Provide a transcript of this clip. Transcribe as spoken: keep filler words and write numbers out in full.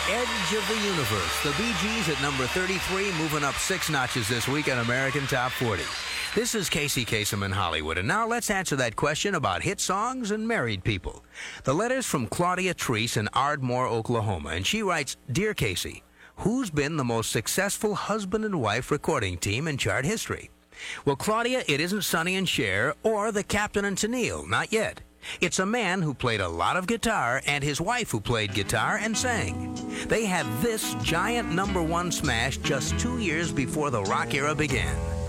Edge of the Universe. The Bee Gees at number thirty-three, moving up six notches this week on American Top forty. This is Casey Kasem in Hollywood, and now let's answer that question about hit songs and married people. The letter's from Claudia Treese in Ardmore, Oklahoma, and she writes, Dear Casey, who's been the most successful husband and wife recording team in chart history? Well, Claudia, it isn't Sonny and Cher or the Captain and Tennille, not yet. It's a man who played a lot of guitar and his wife who played guitar and sang. They had this giant number one smash just two years before the rock era began.